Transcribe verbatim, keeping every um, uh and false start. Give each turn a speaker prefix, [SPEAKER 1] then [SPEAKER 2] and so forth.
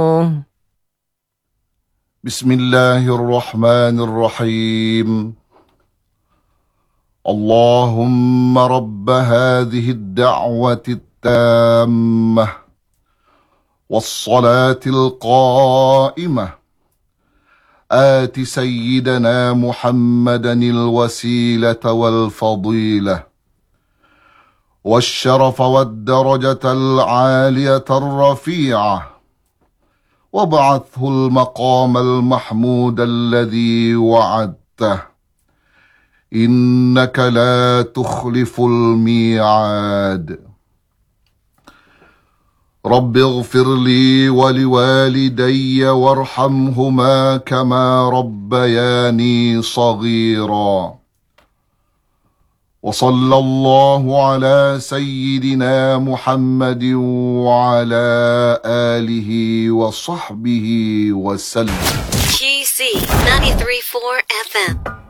[SPEAKER 1] بسم الله الرحمن الرحيم. اللهم رب هذه الدعوة التامة والصلاة القائمة آت سيدنا محمدا الوسيلة والفضيلة والشرف والدرجة العالية الرفيعة، وابعثه المقام المحمود الذي وعدته، إنك لا تخلف الميعاد. رب اغفر لي ولوالدي وارحمهما كما ربياني صغيرا. وصلى الله على سيدنا محمد وعلى آله وصحبه وسلم.
[SPEAKER 2] Q C ninety-three point four F M